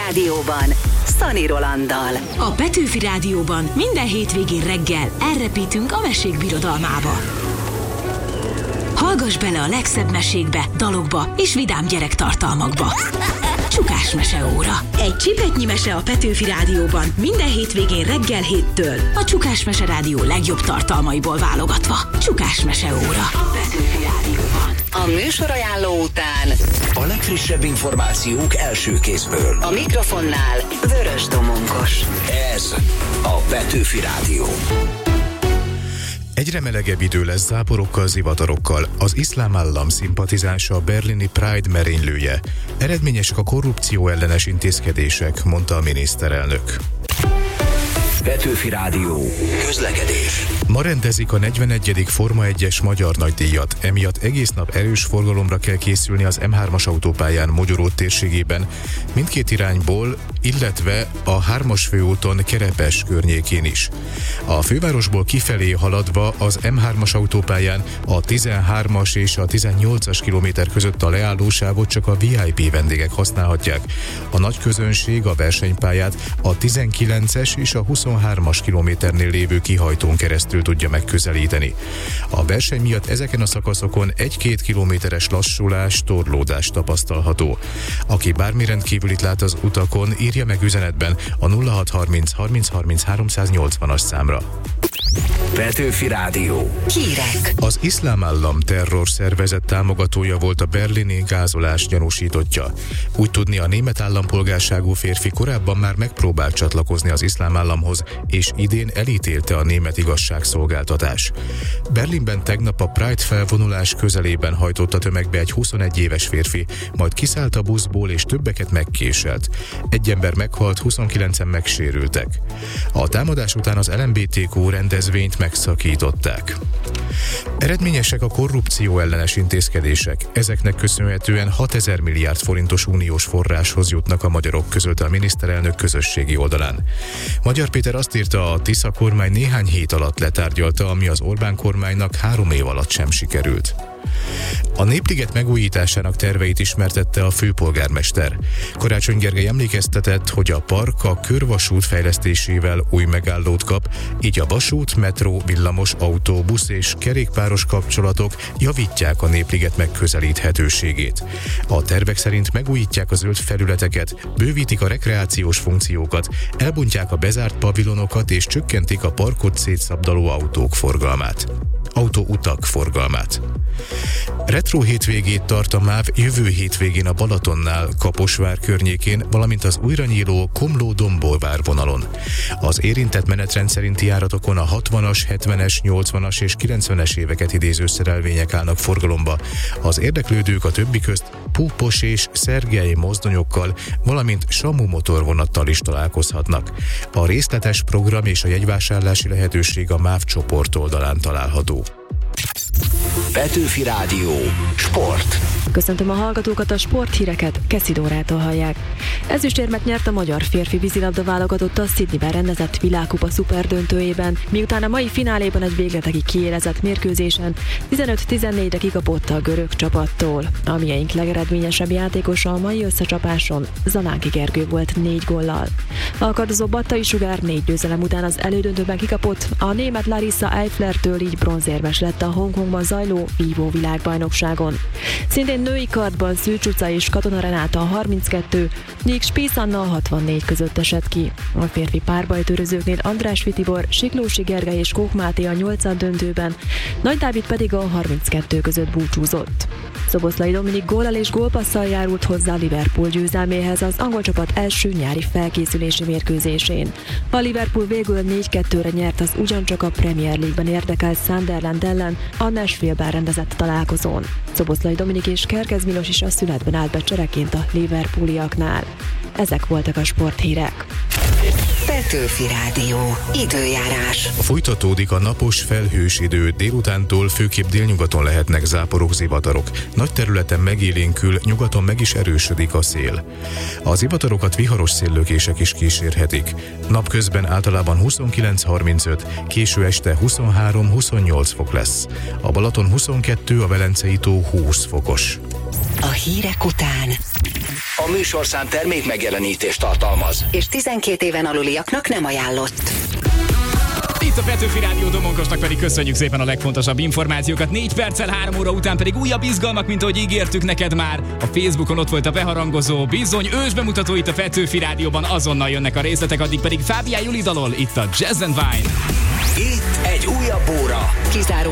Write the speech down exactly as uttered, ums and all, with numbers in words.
Rádióban Szani Rolanddal. A Petőfi Rádióban minden hétvégén reggel elrepítünk a mesék birodalmába. Hallgass bele a legszebb mesékbe, dalokba és vidám gyerektartalmakba. Csukás meseóra. Egy csipetnyi mese a Petőfi Rádióban minden hétvégén reggel héttől. A Csukás Mese Rádió legjobb tartalmaiból válogatva. Csukás meseóra. A Petőfi Rádióban. A műsorajánló után a legfrissebb információk első kézből. A mikrofonnál Vörös Domonkos. Ez a Petőfi Rádió. Egyre melegebb idő lesz záporokkal, zivatarokkal. Az iszlám állam szimpatizánsa a berlini Pride merénylője. Eredményesek a korrupció ellenes intézkedések, mondta a miniszterelnök. Petőfi Rádió. Közlekedés. Ma rendezik a negyvenegyedik Forma egyes magyar nagydíjat, emiatt egész nap erős forgalomra kell készülni az em hármas autópályán Mogyoró térségében, mindkét irányból, illetve a hármas főúton Kerepes környékén is. A fővárosból kifelé haladva az em hármas autópályán a tizenhármas és a tizennyolcas kilométer között a leállósávot csak a vé i pé vendégek használhatják. A nagy közönség a versenypályát a tizenkilences és a huszonhármas kilométernél lévő kihajtón keresztül tudja megközelíteni. A verseny miatt ezeken a szakaszokon egy-két kilométeres lassulás, torlódás tapasztalható. Aki bármi rendkívülit lát az utakon, írja meg üzenetben a nulla hat harminc harminc harminc háromszáznyolcvanas számra. Petőfi Rádió. Hírek. Az iszlám állam terrorszervezet támogatója volt a berlini gázolás gyanúsítottja. Úgy tudni, a német állampolgárságú férfi korábban már megpróbált csatlakozni az iszlám államhoz, és idén elítélte a német igazságszolgáltatás. Berlinben tegnap a Pride felvonulás közelében hajtott a tömegbe egy huszonegy éves férfi, majd kiszállt a buszból és többeket megkéselt. Egy ember meghalt, huszonkilencen megsérültek. A támadás után az el em bé té kú rendezvényt megszakították. Eredményesek a korrupció ellenes intézkedések. Ezeknek köszönhetően hatezer milliárd forintos uniós forráshoz jutnak a magyarok, közölte a miniszterelnök közösségi oldalán. Magyar Péter azt írta, a Tisza kormány néhány hét alatt letárgyalta, ami az Orbán kormánynak három év alatt sem sikerült. A Népliget megújításának terveit ismertette a főpolgármester. Karácsony Gergely emlékeztetett, hogy a park a körvasút fejlesztésével új megállót kap, így a vasút, metró, villamos, autó, busz és kerékpáros kapcsolatok javítják a Népliget megközelíthetőségét. A tervek szerint megújítják a zöld felületeket, bővítik a rekreációs funkciókat, elbontják a bezárt pavilonokat és csökkentik a parkot szétszabdaló autók forgalmát. Autóutak forgalmát. Retro hétvégét tart a MÁV jövő hétvégén a Balatonnál, Kaposvár környékén, valamint az újra nyíló Komló-Dombolvár vonalon. Az érintett menetrend szerinti járatokon a hatvanas, hetvenes, nyolcvanas és kilencvenes éveket idéző szerelvények állnak forgalomba. Az érdeklődők a többi közt Púpos és Szergely mozdonyokkal, valamint Samu motorvonattal is találkozhatnak. A részletes program és a jegyvásárlási lehetőség a MÁV csoport oldalán található. Petőfi Rádió. Sport. Köszöntöm a hallgatókat, a sporthíreket Keszi Dórától hallják. Ezüstérmet nyert a magyar férfi vízilabda válogatott a Sydneyben rendezett világkupa szuperdöntőjében, miután a mai fináléban egy végletekig kiélezett mérkőzésen tizenöt tizennégyre kikapott a görög csapattól. A mieink legeredményesebb játékosa a mai összecsapáson Zalánki Gergő volt négy góllal. A kardozó Battai Sugár négy győzelem után az elődöntőben kikapott, a német Larissa Eiflertől így bronzérmes lett a Hongkongban zajló vívó világbajnokságon. Szintén női kardban Szűcs Uca és Katona Renáta a harminckettő, míg Spies Anna a hatvannégy között esett ki. A férfi párbajtőrözőknél András Vitibor, Siklósi Gergely és Kók Máté a nyolcad döntőben, Nagy Dávid pedig a harminckettő között búcsúzott. Szoboszlai Dominik góllal és gólpasszal járult hozzá Liverpool győzelméhez az angol csapat első nyári felkészülési mérkőzésén. A Liverpool végül négy kettőre nyert az ugyancsak a Premier League-ben érdekelt Sunderland ellen a Nashville-ben rendezett találkozón. Szoboszlai Dominik és Kerkez Milos is a szünetben állt be csereként a liverpooliaknál. Ezek voltak a sporthírek. Petőfi Rádió. Időjárás. Folytatódik a napos, felhős idő, délutántól főképp délnyugaton lehetnek záporok, zivatarok. Nagy területen megélénkül, nyugaton meg is erősödik a szél. Az zivatarokat viharos széllökések is kísérhetik. Napközben általában huszonkilenc harmincöt, késő este huszonhárom huszonnyolc fok lesz. A Balaton huszonkettő, a Velencei tó húsz fokos. A hírek után A műsorszám termék megjelenítést tartalmaz. És tizenkét éven aluliaknak nem ajánlott. Itt a Petőfi Rádió, Domonkosnak pedig köszönjük szépen a legfontosabb információkat. Négy perccel három óra után pedig újabb izgalmak, mint ahogy ígértük neked már. A Facebookon ott volt a beharangozó, bizony ősbemutató itt a Petőfi Rádióban, azonnal jönnek a részletek, addig pedig Fábián Juli dalol itt a Jazz and Wine. Itt egy újabb óra. Kizáró